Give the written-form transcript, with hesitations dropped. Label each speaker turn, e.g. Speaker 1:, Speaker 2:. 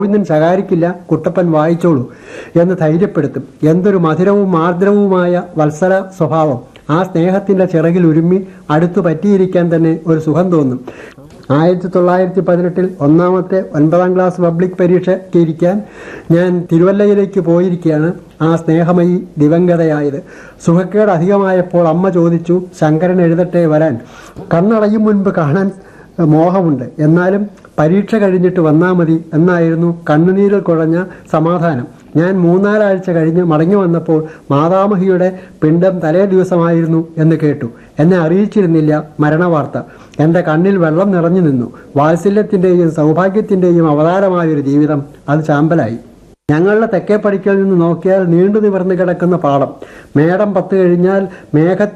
Speaker 1: ഗോവിന്ദൻ ശകാരിക്കില്ല, കുട്ടപ്പൻ വായിച്ചോളൂ എന്ന് ധൈര്യപ്പെടുത്തും. എന്തൊരു മധുരവും ആർദ്രവുമായ വത്സല സ്വഭാവം! ആ സ്നേഹത്തിന്റെ ചിറകിൽ ഉരുമ്മി അടുത്തു പറ്റിയിരിക്കാൻ തന്നെ ഒരു സുഖം തോന്നും. 1918 ഒന്നാമത്തെ 9ാം ക്ലാസ് പബ്ലിക് പരീക്ഷയ്ക്ക് ഇരിക്കാൻ ഞാൻ തിരുവല്ലയിലേക്ക് പോയിരിക്കുകയാണ്. ആ സ്നേഹമയി ദിവംഗതയായത്. സുഖക്കേട് അധികമായപ്പോൾ അമ്മ ചോദിച്ചു, ശങ്കരൻ എഴുതട്ടെ വരാൻ? കണ്ണടയും മുൻപ് കാണാൻ മോഹമുണ്ട്, എന്നാലും പരീക്ഷ കഴിഞ്ഞിട്ട് വന്നാൽ മതി എന്നായിരുന്നു കണ്ണുനീരിൽ കുഴഞ്ഞ സമാധാനം. ഞാൻ 3-4 ആഴ്ച കഴിഞ്ഞ് മടങ്ങി വന്നപ്പോൾ മാതാമഹിയുടെ പിണ്ടം തലേ ദിവസമായിരുന്നു എന്ന് കേട്ടു. എന്നെ അറിയിച്ചിരുന്നില്ല മരണവാർത്ത. എൻ്റെ കണ്ണിൽ വെള്ളം നിറഞ്ഞു നിന്നു. വാത്സല്യത്തിൻ്റെയും സൗഭാഗ്യത്തിൻ്റെയും അവതാരമായൊരു ജീവിതം അത് ചാമ്പലായി. ഞങ്ങളുടെ തെക്കേപ്പടിക്കൽ നിന്ന് നോക്കിയാൽ നീണ്ടു നിവർന്നു കിടക്കുന്ന പാടം. മേടം 10 കഴിഞ്ഞാൽ മേഘ